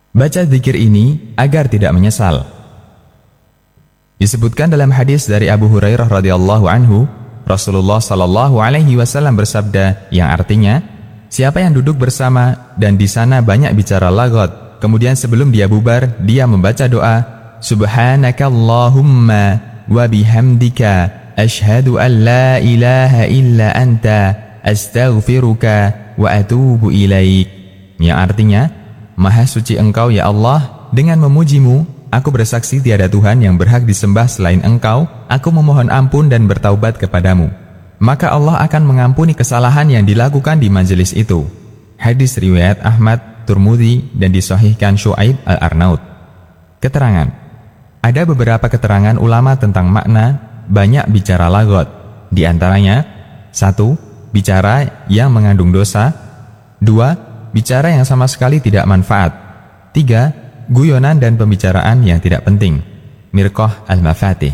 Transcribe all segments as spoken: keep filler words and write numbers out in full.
Baca zikir ini agar tidak menyesal. Disebutkan dalam hadis dari Abu Hurairah radhiyallahu anhu, Rasulullah sallallahu alaihi wasallam bersabda yang artinya, siapa yang duduk bersama dan di sana banyak bicara lagat, kemudian sebelum dia bubar, dia membaca doa, Subhanakallahumma wa bihamdika ashhadu an la ilaha illa anta astaghfiruka wa atubu ilaik. Yang artinya, Maha suci Engkau ya Allah, dengan memujimu, aku bersaksi tiada Tuhan yang berhak disembah selain Engkau, aku memohon ampun dan bertaubat kepadamu. Maka Allah akan mengampuni kesalahan yang dilakukan di majelis itu. Hadis riwayat Ahmad, Turmudi, dan disahihkan Syu'aib Al-Arnaud. Keterangan. Ada beberapa keterangan ulama tentang makna banyak bicara lagot. Di antaranya, satu. Bicara yang mengandung dosa. Dua. Bicara yang sama sekali tidak manfaat. Tiga. Guyonan dan pembicaraan yang tidak penting. Mirqah Al-Mafatih.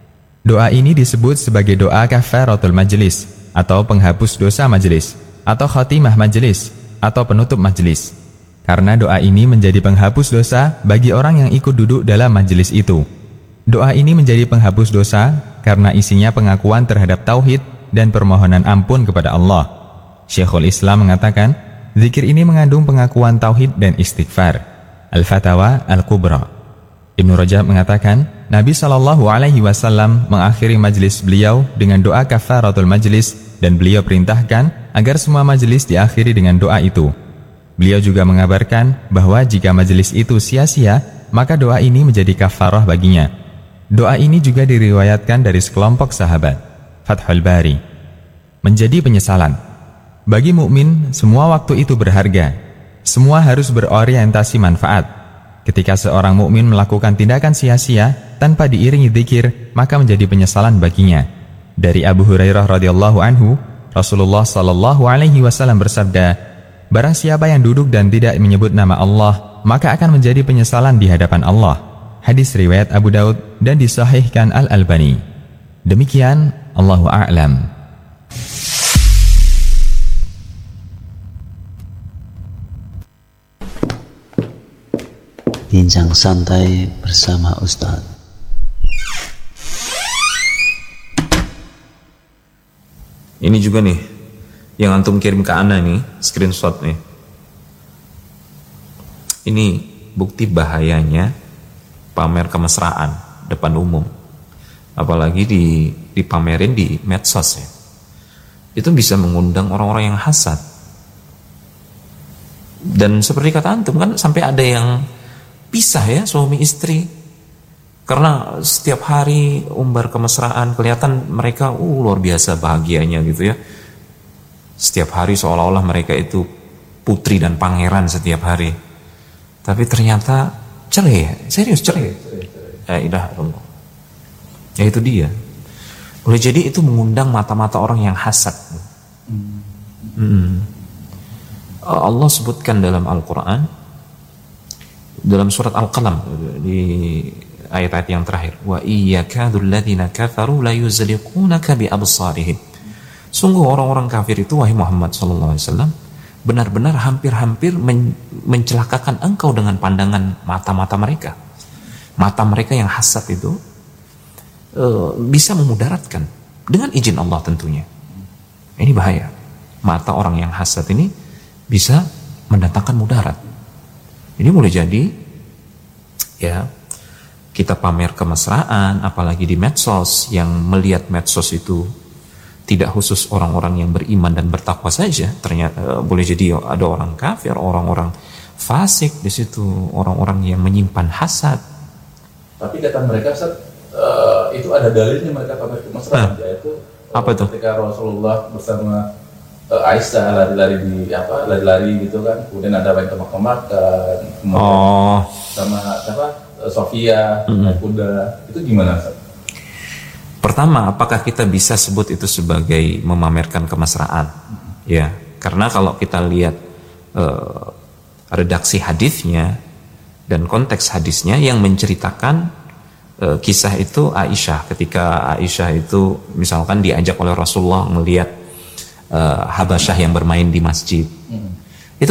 Doa ini disebut sebagai doa kafaratul majlis, atau penghapus dosa majlis, atau khatimah majlis, atau penutup majlis. Karena doa ini menjadi penghapus dosa bagi orang yang ikut duduk dalam majlis itu. Doa ini menjadi penghapus dosa karena isinya pengakuan terhadap tauhid dan permohonan ampun kepada Allah. Syekhul Islam mengatakan, zikir ini mengandung pengakuan tauhid dan istighfar. Al-Fatawa Al-Kubra. Ibnu Rajab mengatakan, Nabi shallallahu alaihi wasallam mengakhiri majlis beliau dengan doa kafaratul majlis, dan beliau perintahkan agar semua majlis diakhiri dengan doa itu. Beliau juga mengabarkan bahwa jika majlis itu sia-sia, maka doa ini menjadi kafarah baginya. Doa ini juga diriwayatkan dari sekelompok sahabat. Fathul Bari. Menjadi penyesalan. Bagi mukmin, semua waktu itu berharga. Semua harus berorientasi manfaat. Ketika seorang mukmin melakukan tindakan sia-sia tanpa diiringi zikir, maka menjadi penyesalan baginya. Dari Abu Hurairah radhiyallahu anhu, Rasulullah sallallahu alaihi wasallam bersabda, barang siapa yang duduk dan tidak menyebut nama Allah, maka akan menjadi penyesalan di hadapan Allah. Hadis riwayat Abu Daud dan disahihkan Al-Albani. Demikian, Allahu a'lam. Bincang santai bersama Ustaz. Ini juga nih yang antum kirim ke Ana nih, screenshot nih. Ini bukti bahayanya pamer kemesraan depan umum. Apalagi di dipamerin di medsos ya. Itu bisa mengundang orang-orang yang hasad. Dan seperti kata antum kan sampai ada yang pisah ya suami istri karena setiap hari umbar kemesraan, kelihatan mereka uh luar biasa bahagianya gitu ya. Setiap hari seolah-olah mereka itu putri dan pangeran setiap hari, tapi ternyata cerai, serius cerai. Ya ilah Allah. Ya itu dia. Boleh jadi itu mengundang mata-mata orang yang hasad. Hmm. Allah sebutkan dalam Al-Quran, dalam surat Al-Qalam di ayat-ayat yang terakhir, wa iyyakadul ladzina kafaru la yuzliqunaka bi absarihim. Sungguh orang-orang kafir itu wahai Muhammad sallallahu alaihi wasallam benar-benar hampir-hampir men mencelakakan engkau dengan pandangan mata-mata mereka. Mata mereka yang hasad itu uh, bisa memudaratkan dengan izin Allah tentunya. Ini bahaya. Mata orang yang hasad ini bisa mendatangkan mudarat. Ini boleh jadi ya kita pamer kemesraan, apalagi di medsos, yang melihat medsos itu tidak khusus orang-orang yang beriman dan bertakwa saja. Ternyata boleh jadi ada orang kafir, orang-orang fasik di situ, orang-orang yang menyimpan hasad. Tapi kata mereka, Ustaz, uh, itu ada dalilnya mereka pamer kemesraan, nah, yaitu apa itu? Ketika Rasulullah bersama uh, Aisyah lari-lari di apa, lari-lari gitu kan, kemudian ada main tebak-tebakan, kemudian oh. sama apa, Sofia, mm-hmm. naik kuda, itu gimana, Ustaz? Pertama, apakah kita bisa sebut itu sebagai memamerkan kemesraan? Mm-hmm. Ya, karena kalau kita lihat uh, redaksi hadisnya dan konteks hadisnya yang menceritakan uh, kisah itu Aisyah, ketika Aisyah itu misalkan diajak oleh Rasulullah melihat uh, Habasyah yang bermain di masjid. Mm-hmm.